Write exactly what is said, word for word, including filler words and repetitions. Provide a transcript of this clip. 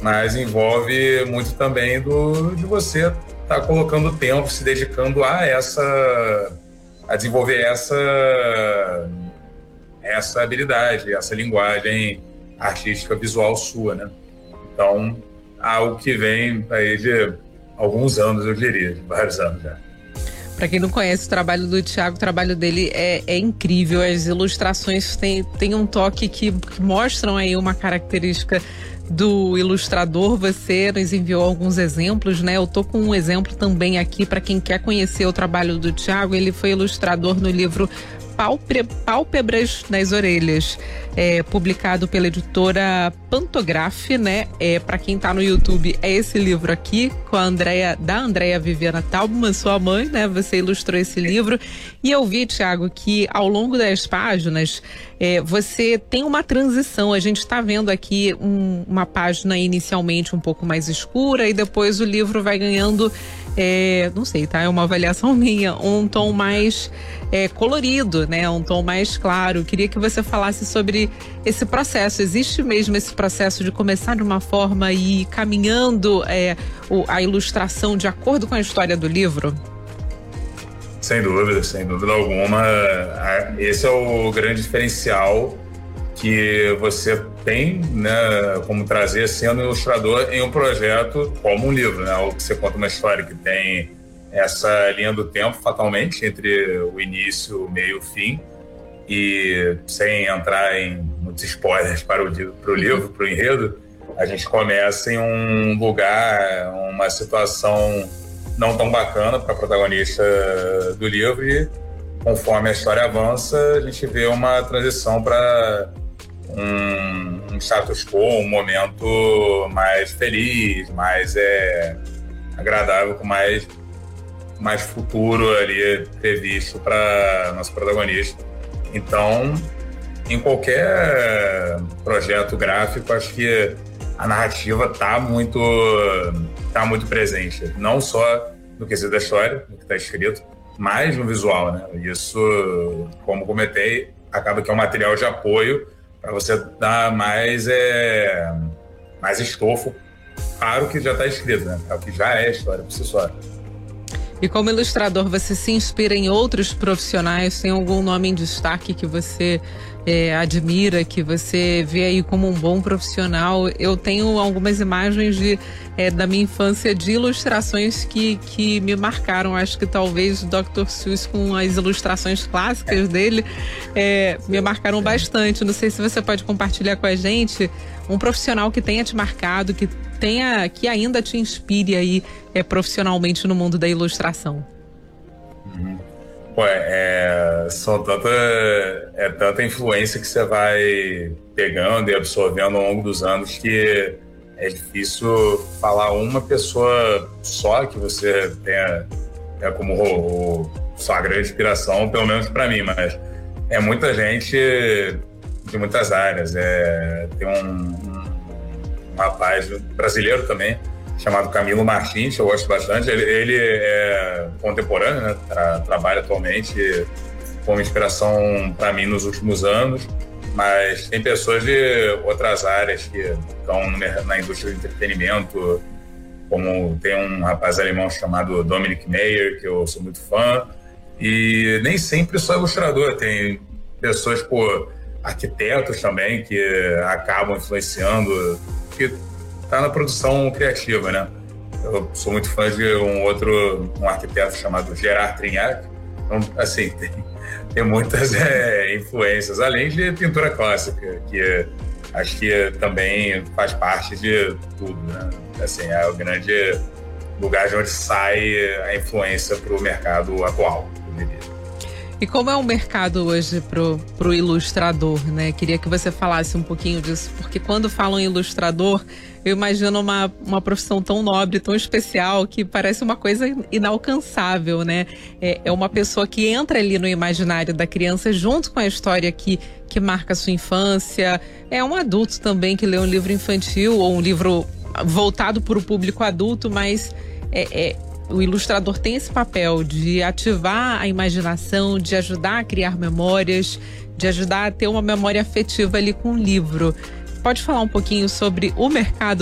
mas envolve muito também do, de você estar tá colocando tempo, se dedicando a essa, a desenvolver essa, essa habilidade, essa linguagem artística visual sua, né? Então, algo que vem aí de alguns anos, eu diria, de vários anos já. Para quem não conhece o trabalho do Thiago, o trabalho dele é, é incrível. As ilustrações têm, têm um toque que, que mostram aí uma característica do ilustrador. Você nos enviou alguns exemplos, né? Eu tô com um exemplo também aqui para quem quer conhecer o trabalho do Thiago. Ele foi ilustrador no livro Pálpebras nas Orelhas, é, publicado pela editora Pantograph, né? É, para quem tá no YouTube, é esse livro aqui, com a Andrea, da Andrea Viviana Taubman, sua mãe, né? Você ilustrou esse livro. E eu vi, Thiago, que ao longo das páginas, é, você tem uma transição. A gente tá vendo aqui um, uma página inicialmente um pouco mais escura e depois o livro vai ganhando, é, não sei, tá? É uma avaliação minha, um tom mais é, colorido, né? Um tom mais claro. Queria que você falasse sobre esse processo. Existe mesmo esse processo de começar de uma forma e ir caminhando é, o, a ilustração de acordo com a história do livro? Sem dúvida, sem dúvida alguma. Esse é o grande diferencial que você tem, né, como trazer sendo ilustrador em um projeto como um livro, né? Ou que você conta uma história que tem essa linha do tempo, fatalmente, entre o início, o meio e o fim. E sem entrar em muitos spoilers para o, para o livro, para o enredo, a gente começa em um lugar, uma situação não tão bacana para a protagonista do livro, e conforme a história avança, a gente vê uma transição para um, um status quo, um momento mais feliz, mais é, agradável, com mais, mais futuro ali previsto para nosso protagonista. Então, em qualquer projeto gráfico, acho que a narrativa está muito, tá muito presente. Não só no quesito da história, no que está escrito, mas no visual, né? Isso, como comentei, acaba que é um material de apoio para você dar mais, é, mais estofo para o que já está escrito, né? Para o que já é a história por si só. E como ilustrador, você se inspira em outros profissionais? Tem algum nome em destaque que você é, admira, que você vê aí como um bom profissional? Eu tenho algumas imagens de, é, da minha infância de ilustrações que, que me marcaram. Acho que talvez o doutor Seuss, com as ilustrações clássicas dele, é, me marcaram bastante. Não sei se você pode compartilhar com a gente um profissional que tenha te marcado, que tenha, que ainda te inspire aí é, profissionalmente no mundo da ilustração. Uhum. Pô, é, são tanta, é tanta influência que você vai pegando e absorvendo ao longo dos anos que é difícil falar uma pessoa só que você tenha, tenha como o, o, sua grande inspiração, pelo menos para mim, mas é muita gente de muitas áreas. É, tem um, um, um rapaz brasileiro também, chamado Camilo Martins, que eu gosto bastante. Ele, ele é contemporâneo, né? Tra, trabalha atualmente como inspiração para mim nos últimos anos, mas tem pessoas de outras áreas que estão na indústria do entretenimento, como tem um rapaz alemão chamado Dominic Meyer, que eu sou muito fã, e nem sempre só ilustrador, tem pessoas, pô, arquitetos também, que acabam influenciando, que tá na produção criativa, né? Eu sou muito fã de um outro, um arquiteto chamado Gerard Trignac. Então, assim, tem, tem muitas é, influências, além de pintura clássica, que acho que também faz parte de tudo, né? Assim, é o grande lugar de onde sai a influência para o mercado atual, eu diria. E como é o mercado hoje pro, pro ilustrador, né? Queria que você falasse um pouquinho disso, porque quando falam em ilustrador, eu imagino uma, uma profissão tão nobre, tão especial, que parece uma coisa inalcançável, né? É, é uma pessoa que entra ali no imaginário da criança junto com a história que, que marca a sua infância. É um adulto também que lê um livro infantil ou um livro voltado para o público adulto, mas é... é o ilustrador tem esse papel de ativar a imaginação, de ajudar a criar memórias, de ajudar a ter uma memória afetiva ali com o livro. Pode falar um pouquinho sobre o mercado